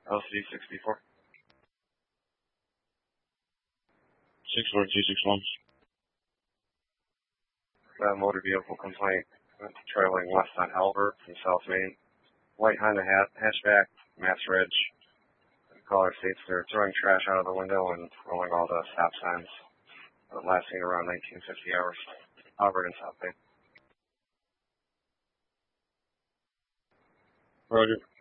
LC 64. 64261. Motor vehicle complaint traveling west on Albert from South Main. White Honda hatchback, Mass Ridge. The caller states they're throwing trash out of the window and rolling all the stop signs, lasting around 1950 hours. Albert and South Main. Roger.